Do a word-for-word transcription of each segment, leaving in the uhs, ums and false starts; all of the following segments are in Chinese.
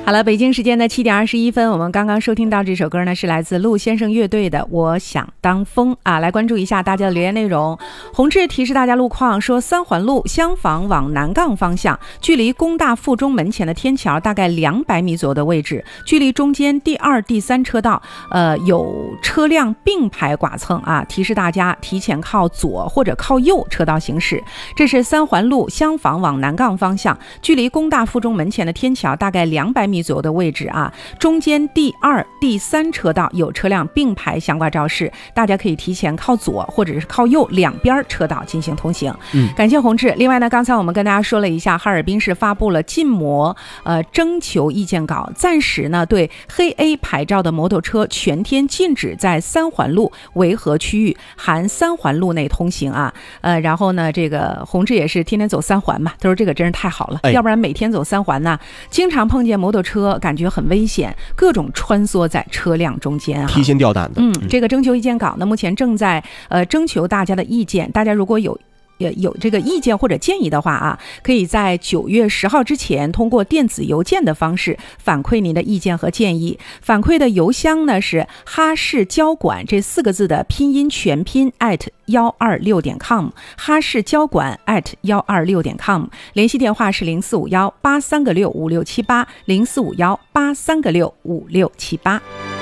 好了，北京时间的七点二十一分，我们刚刚收听到这首歌呢，是来自陆先生乐队的《我想当风》啊。来关注一下大家的留言内容。宏志提示大家路况，说三环路厢房往南杠方向，距离工大附中门前的天桥大概两百米左右的位置，距离中间第二、第三车道，呃，有车辆并排剐蹭啊。提示大家提前靠左或者靠右车道行驶。这是三环路厢房往南杠方向，距离工大附中门前的天桥大概两百米左右的位置啊，中间第二、第三车道有车辆并排相挂肇事，大家可以提前靠左或者是靠右两边车道进行通行。嗯，感谢宏志。另外呢，刚才我们跟大家说了一下，哈尔滨市发布了禁摩呃征求意见稿，暂时呢对黑 A 牌照的摩托车全天禁止在三环路维和区域含三环路内通行啊。呃，然后呢，这个宏志也是天天走三环嘛，他说这个真是太好了，哎、要不然每天走三环呢，经常碰见摩托车，感觉很危险，各种穿梭在车辆中间啊， 提心吊胆的。 嗯，这个征求意见稿呢，目前正在呃征求大家的意见，大家如果有。也有这个意见或者建议的话啊，可以在九月十号之前通过电子邮件的方式反馈您的意见和建议。反馈的邮箱呢是哈市交管这四个字的拼音全拼 at 一二六点 com， 哈市交管 at 一二六点 com。联系电话是零四五幺八三个六五六七八零四五幺八三个六五六七八。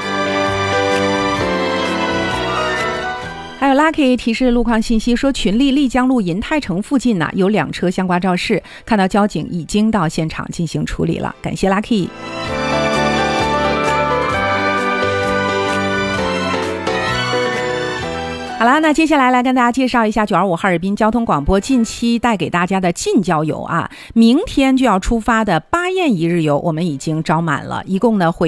还有 Lucky 提示路况信息说，群力丽江路银泰城附近呢、啊、有两车相挂肇事，看到交警已经到现场进行处理了。感谢 Lucky。好了，那接下来来跟大家介绍一下九二五哈尔滨交通广播近期带给大家的近郊游啊，明天就要出发的巴彦一日游，我们已经招满了，一共呢会